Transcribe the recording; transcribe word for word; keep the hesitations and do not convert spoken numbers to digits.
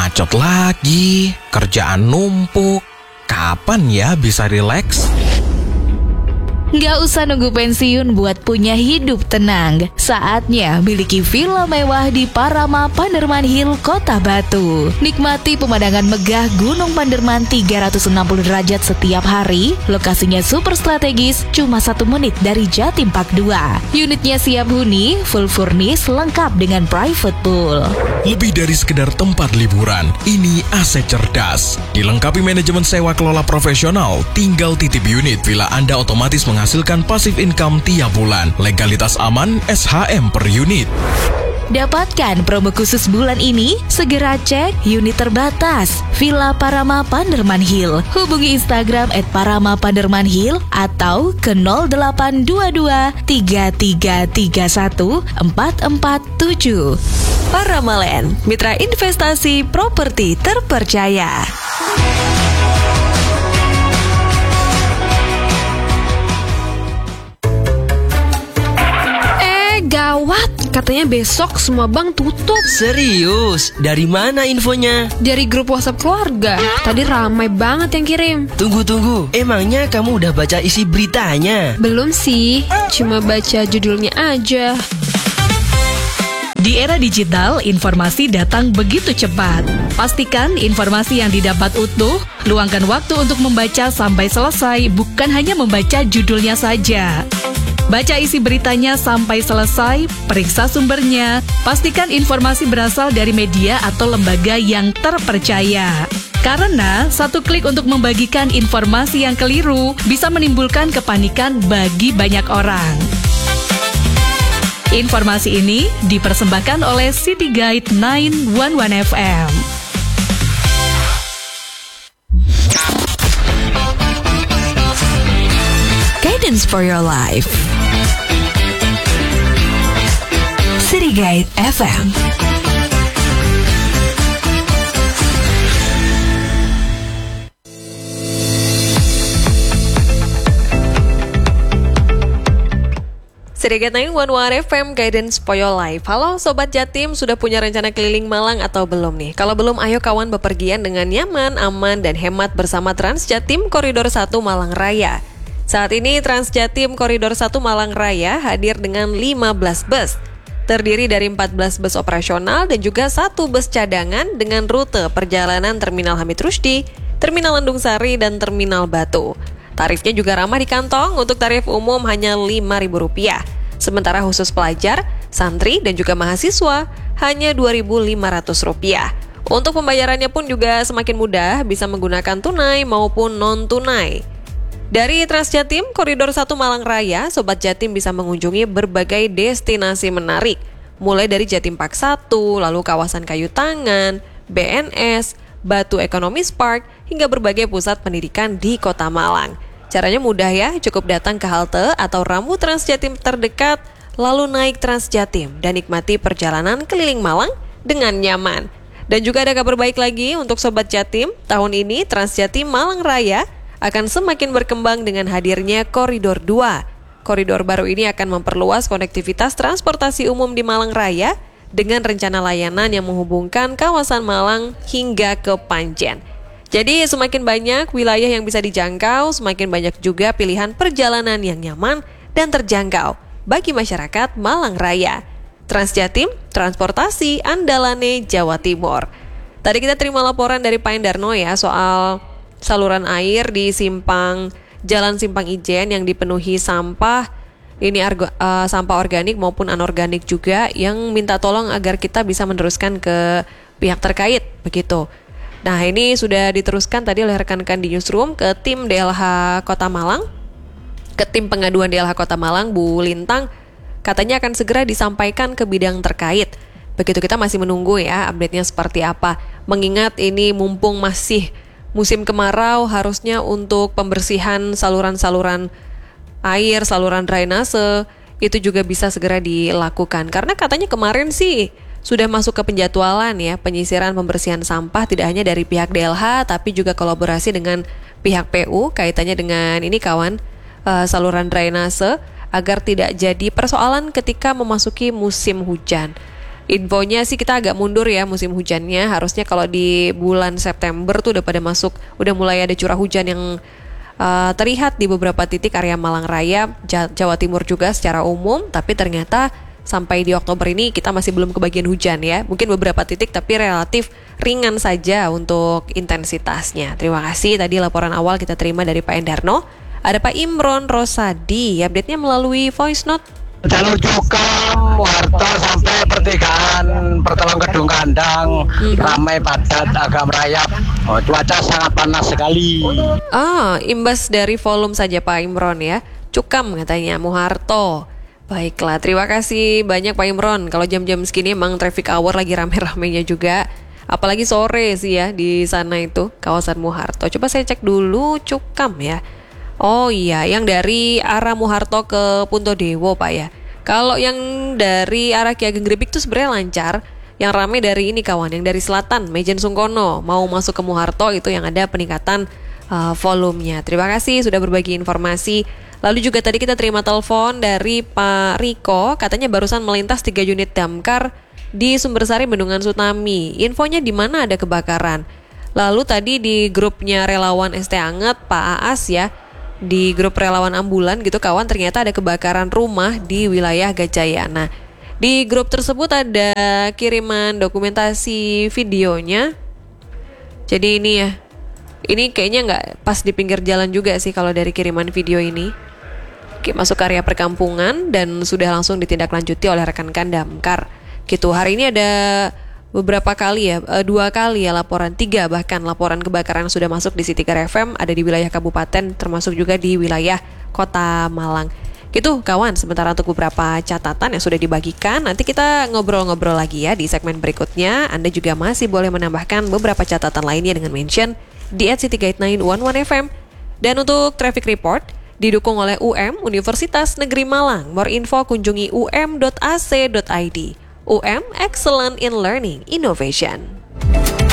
bacot lagi, kerjaan numpuk. Kapan ya bisa rileks? Nggak usah nunggu pensiun buat punya hidup tenang. Saatnya miliki villa mewah di Parama Panderman Hill, Kota Batu. Nikmati pemandangan megah Gunung Panderman tiga ratus enam puluh derajat setiap hari. Lokasinya super strategis, cuma satu menit dari Jatim Park dua. Unitnya siap huni, full furnish, lengkap dengan private pool. Lebih dari sekedar tempat liburan, ini aset cerdas. Dilengkapi manajemen sewa kelola profesional, tinggal titip unit, villa Anda otomatis menghasilkan passive income tiap bulan. Legalitas aman, S H M per unit. Dapatkan promo khusus bulan ini, segera cek unit terbatas Villa Parama Panderman Hill. Hubungi Instagram et parama panderman hill atau ke nol delapan dua dua tiga tiga tiga satu empat empat tujuh. Paramaland, mitra investasi properti terpercaya. Gawat, katanya besok semua bank tutup. Serius? Dari mana infonya? Dari grup WhatsApp keluarga. Tadi ramai banget yang kirim. Tunggu-tunggu, emangnya kamu udah baca isi beritanya? Belum sih, cuma baca judulnya aja. Di era digital, informasi datang begitu cepat. Pastikan informasi yang didapat utuh, luangkan waktu untuk membaca sampai selesai, bukan hanya membaca judulnya saja. Baca isi beritanya sampai selesai, periksa sumbernya, pastikan informasi berasal dari media atau lembaga yang terpercaya. Karena satu klik untuk membagikan informasi yang keliru bisa menimbulkan kepanikan bagi banyak orang. Informasi ini dipersembahkan oleh City Guide sembilan satu satu F M. Guidance for your life. City Guide F M. City Guide sembilan satu satu F M, Guidance for your life. Halo Sobat Jatim, sudah punya rencana keliling Malang atau belum nih? Kalau belum, ayo kawan bepergian dengan nyaman, aman, dan hemat bersama Trans Jatim Koridor satu Malang Raya. Saat ini Trans Jatim Koridor satu Malang Raya hadir dengan lima belas bus. Terdiri dari empat belas bus operasional dan juga satu bus cadangan dengan rute perjalanan Terminal Hamid Rusdi, Terminal Lendung Sari, dan Terminal Batu. Tarifnya juga ramah di kantong, untuk tarif umum hanya lima ribu rupiah. Sementara khusus pelajar, santri, dan juga mahasiswa hanya dua ribu lima ratus rupiah. Untuk pembayarannya pun juga semakin mudah, bisa menggunakan tunai maupun non-tunai. Dari Trans Jatim Koridor satu Malang Raya, Sobat Jatim bisa mengunjungi berbagai destinasi menarik. Mulai dari Jatim Park satu, lalu kawasan Kayu Tangan, B N S, Batu Economy Park, hingga berbagai pusat pendidikan di Kota Malang. Caranya mudah ya, cukup datang ke halte atau rambu Trans Jatim terdekat, lalu naik Trans Jatim dan nikmati perjalanan keliling Malang dengan nyaman. Dan juga ada kabar baik lagi untuk Sobat Jatim, tahun ini Trans Jatim Malang Raya akan semakin berkembang dengan hadirnya Koridor dua. Koridor baru ini akan memperluas konektivitas transportasi umum di Malang Raya dengan rencana layanan yang menghubungkan kawasan Malang hingga ke Panjen. Jadi semakin banyak wilayah yang bisa dijangkau, semakin banyak juga pilihan perjalanan yang nyaman dan terjangkau bagi masyarakat Malang Raya. Trans Jatim, transportasi andalane Jawa Timur. Tadi kita terima laporan dari Pak Endarno ya soal saluran air di simpang Jalan Simpang Ijen yang dipenuhi sampah. Ini argo, uh, sampah organik maupun anorganik juga, yang minta tolong agar kita bisa meneruskan ke pihak terkait begitu. Nah, ini sudah diteruskan tadi oleh rekan-rekan di newsroom ke tim D L H Kota Malang, ke tim pengaduan D L H Kota Malang, Bu Lintang. Katanya akan segera disampaikan ke bidang terkait. Begitu, kita masih menunggu ya update-nya seperti apa. Mengingat ini mumpung masih musim kemarau, harusnya untuk pembersihan saluran-saluran air, saluran drainase, itu juga bisa segera dilakukan. Karena katanya kemarin sih sudah masuk ke penjadwalan ya, penyisiran pembersihan sampah tidak hanya dari pihak D L H, tapi juga kolaborasi dengan pihak P U, kaitannya dengan ini kawan, uh, saluran drainase, agar tidak jadi persoalan ketika memasuki musim hujan. Infonya sih kita agak mundur ya musim hujannya. Harusnya kalau di bulan September tuh udah pada masuk, udah mulai ada curah hujan yang uh, terlihat di beberapa titik area Malang Raya, Jawa Timur juga secara umum. Tapi ternyata sampai di Oktober ini kita masih belum kebagian hujan ya. Mungkin beberapa titik tapi relatif ringan saja untuk intensitasnya. Terima kasih tadi laporan awal kita terima dari Pak Endarno. Ada Pak Imron Rosadi, update-nya melalui voice note. Jalur Cukam, Warto sampai pertigaan Pertolong Gedung Kandang, hmm. ramai padat, agak merayap. Oh, cuaca sangat panas sekali. Ah, imbas dari volume saja Pak Imron ya. Cukam katanya, Muharto. Baiklah, terima kasih banyak Pak Imron. Kalau jam-jam segini emang traffic hour lagi rame-ramenya juga. Apalagi sore sih ya di sana itu, kawasan Muharto. Coba saya cek dulu Cukam ya. Oh iya, yang dari arah Muharto ke Puntodewo Pak ya. Kalau yang dari arah Ki Ageng Grebik tuh sebenarnya lancar. Yang rame dari ini kawan, yang dari selatan, Mejen Sungkono. Mau masuk ke Muharto itu yang ada peningkatan uh, volumenya. Terima kasih sudah berbagi informasi. Lalu juga tadi kita terima telepon dari Pak Riko. Katanya barusan melintas tiga unit damkar di Sumbersari Bendungan Sutami. Infonya di mana ada kebakaran. Lalu tadi di grupnya relawan S T Anget, Pak Aas ya. Di grup relawan ambulan gitu kawan, ternyata ada kebakaran rumah di wilayah Gajayana. Di grup tersebut ada kiriman dokumentasi videonya. Jadi ini ya, ini kayaknya nggak pas di pinggir jalan juga sih kalau dari kiriman video ini. Oke, masuk area perkampungan dan sudah langsung ditindaklanjuti oleh rekan-rekan damkar. Gitu, hari ini ada beberapa kali ya, dua kali ya laporan, tiga bahkan laporan kebakaran sudah masuk di City Car F M, ada di wilayah kabupaten termasuk juga di wilayah kota Malang. Gitu kawan, sementara untuk beberapa catatan yang sudah dibagikan, nanti kita ngobrol-ngobrol lagi ya di segmen berikutnya. Anda juga masih boleh menambahkan beberapa catatan lainnya dengan mention di at City Guide sembilan satu satu F M. Dan untuk traffic report didukung oleh U M Universitas Negeri Malang. More info kunjungi u m dot a c dot i d. U M, Excellent in Learning Innovation.